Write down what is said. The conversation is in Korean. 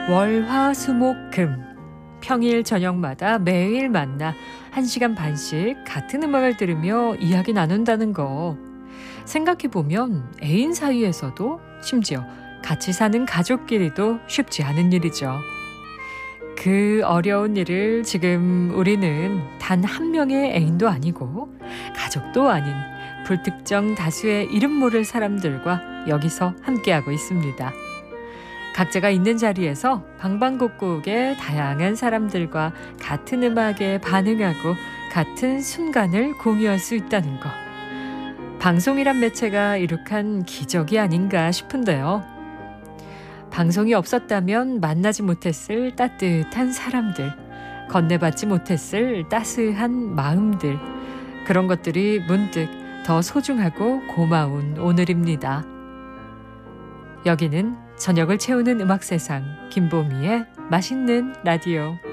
월, 화, 수, 목, 금. 평일 저녁마다 매일 만나 1시간 반씩 같은 음악을 들으며 이야기 나눈다는 거. 생각해보면 애인 사이에서도 심지어 같이 사는 가족끼리도 쉽지 않은 일이죠. 그 어려운 일을 지금 우리는 단 한 명의 애인도 아니고 가족도 아닌 불특정 다수의 이름 모를 사람들과 여기서 함께하고 있습니다. 각자가 있는 자리에서 방방곡곡의 다양한 사람들과 같은 음악에 반응하고 같은 순간을 공유할 수 있다는 것. 방송이란 매체가 이룩한 기적이 아닌가 싶은데요. 방송이 없었다면 만나지 못했을 따뜻한 사람들, 건네받지 못했을 따스한 마음들, 그런 것들이 문득 더 소중하고 고마운 오늘입니다. 여기는 저녁을 채우는 음악 세상 김보미의 맛있는 라디오.